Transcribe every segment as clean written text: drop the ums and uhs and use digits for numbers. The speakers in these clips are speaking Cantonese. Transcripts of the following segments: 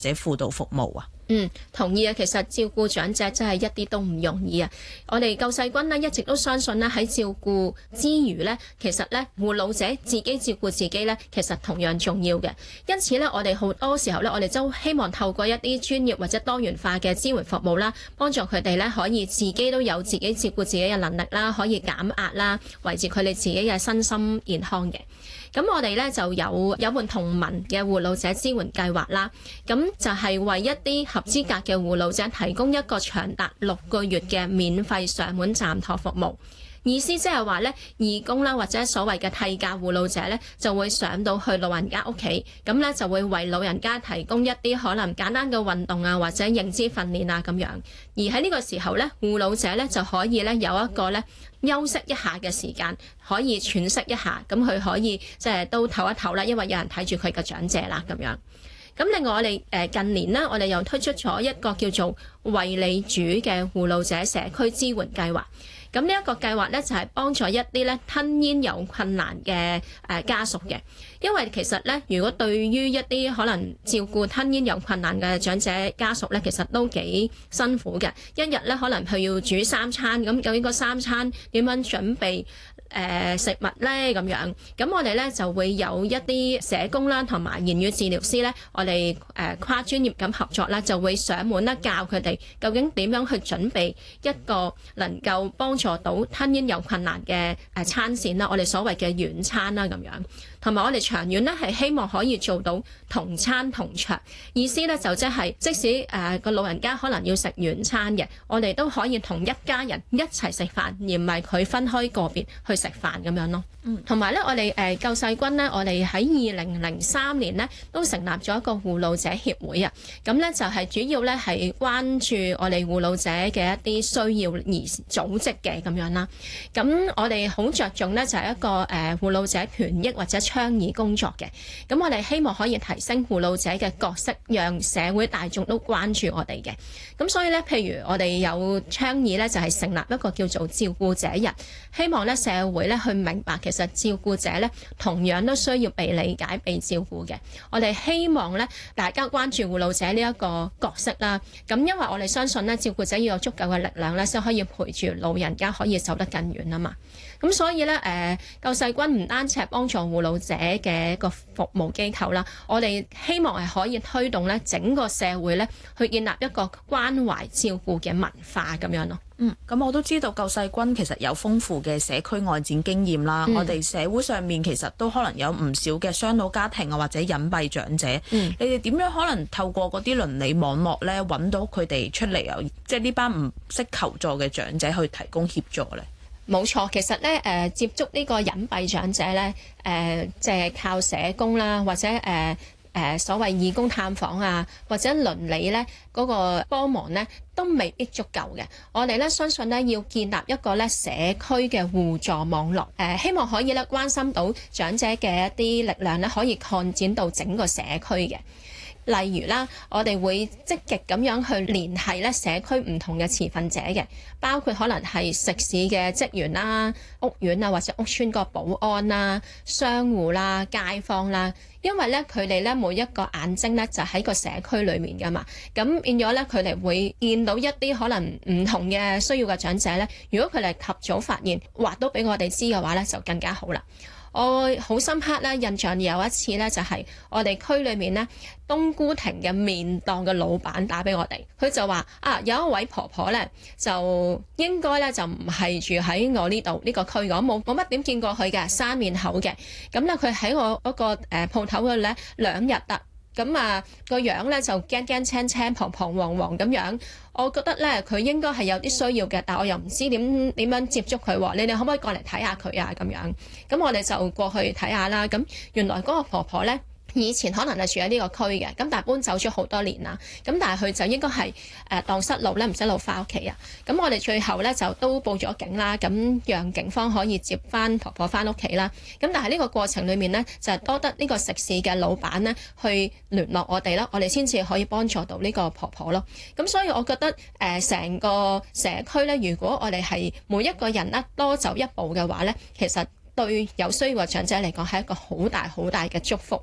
者輔導服務啊？ 同意啊！其實照顧長者真係一啲都唔容易啊！我哋救世軍呢一直都相信呢，喺照顧之餘呢，其實呢護老者自己照顧自己呢，其實同樣重要嘅。因此呢，我哋好多時候呢，我哋都希望透過一啲專業或者多元化嘅支援服務啦，幫助佢哋呢可以自己都有自己照顧自己嘅能力啦，可以減壓啦，維持佢哋自己嘅身心健康嘅。咁我哋咧就有伴同文嘅護老者支援計劃啦，咁就係為一啲合資格嘅護老者提供一個長達6個月嘅免費上門暫託服務。意思即係話咧，義工啦或者所謂嘅替假護老者咧，就會上到去老人家屋企，咁咧就會為老人家提供一啲可能簡單嘅運動啊，或者認知訓練啊咁樣。而喺呢個時候咧，護老者咧就可以咧有一個咧休息一下嘅時間，可以喘息一下，咁佢可以即係都唞一唞啦，因為有人睇住佢嘅長者啦咁樣。咁另外我哋近年呢，我哋又推出咗一個叫做為你主嘅護老者社區支援計劃。咁呢一個計劃咧就係幫助一啲咧吞嚥有困難嘅家屬嘅，因為其實咧如果對於一啲可能照顧吞嚥有困難嘅長者家屬咧，其實都幾辛苦嘅。一日咧可能佢要煮3餐，咁究竟嗰3餐點樣準備食物咧咁樣？咁我哋咧就會有一啲社工啦，同埋言語治療師咧，我哋跨專業咁合作啦，就會上門咧教佢哋究竟點樣去準備一個能夠幫助到吞嚥有困難嘅餐膳啦，我哋所謂嘅軟餐啦咁樣。同埋我哋長遠咧係希望可以做到同餐同桌，意思咧就即係即使個老人家可能要食軟餐嘅，我哋都可以同一家人一齊食飯，而唔係佢分開個別去食飯咁樣咯。同埋咧，我哋救世軍咧，我哋喺2003年咧都成立咗一個護老者協會啊。咁咧就係主要咧係關注我哋護老者嘅一啲需要而組織嘅咁樣啦。咁我哋好着重咧就係一個護老者權益或者倡議工作嘅。咁我哋希望可以提升護老者嘅角色，讓社會大眾都關注我哋嘅。咁所以咧，譬如我哋有倡議咧，就係成立一個叫做照顧者日，希望咧社會咧去明白其實照顧者咧同樣都需要被理解、被照顧嘅。我哋希望咧大家關注護老者呢一個角色啦。咁因為我哋相信咧，照顧者要有足夠嘅力量咧，先可以陪住老人家可以走得更遠啊嘛。咁所以咧，救世軍唔單止係幫助護老者嘅一個服務機構啦，我哋希望係可以推動咧整個社會咧去建立一個關懷照顧嘅文化咁樣咯。 咁我都知道救世軍其實有豐富嘅社區外展經驗啦。我哋社會上面其實都可能有唔少嘅雙老家庭啊，或者隱蔽長者。你哋點樣可能透過嗰啲鄰里網絡咧，揾到佢哋出嚟啊？即係呢班唔識求助嘅長者去提供協助咧？ 冇錯，其實咧接觸呢個隱蔽長者咧，即係靠社工啦，或者所謂義工探訪啊，或者鄰里咧嗰個幫忙咧，都未必足夠嘅。我哋咧相信咧要建立一個咧社區嘅互助網絡，希望可以咧關心到長者嘅一啲力量咧，可以擴展到整個社區嘅。例如啦，我哋會積極咁樣去聯繫咧社區唔同嘅持份者嘅，包括可能係食肆嘅職員啦、屋苑啊或者屋邨個保安啦、商戶啦、街坊啦，因為咧佢哋咧每一個眼睛咧就喺個社區裏面噶嘛，咁變咗咧佢哋會見到一啲可能唔同嘅需要嘅長者咧，如果佢哋及早發現，或都俾我哋知嘅話咧，就更加好啦。我好深刻咧，印象有一次咧，就係我哋區裏面咧冬菇亭嘅麵檔嘅老闆打俾我哋，佢就話有一位婆婆咧，就應該咧就唔係住喺我呢度呢個區嘅，我冇乜點見過佢嘅，生面口嘅，咁咧佢喺我嗰個鋪頭嗰度咧2日啦。咁個樣咧就驚驚青青、彷彷徨徨咁樣，我覺得咧佢應該係有啲需要嘅，但我又唔知點樣接觸佢喎。你哋可唔可以過嚟睇下佢啊？咁樣，咁我哋就過去睇下啦。咁原來嗰個婆婆咧，以前可能係住喺呢個區嘅，咁但係搬走咗好多年啦。咁但係佢就應該係蕩失路咧，唔使路翻屋企啊。咁我哋最後咧就都報咗警啦，咁讓警方可以接翻婆婆翻屋企啦。咁但係呢個過程裏面呢，就係多得呢個食肆嘅老闆呢去聯絡我哋啦，我哋先至可以幫助到呢個婆婆咯。咁所以我覺得成個社區呢，如果我哋係每一個人呢多走一步嘅話呢，其實對有需要嘅長者嚟講係一個好大好大嘅祝福啊！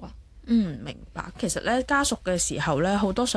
明白。其實咧家屬嘅時候咧，好多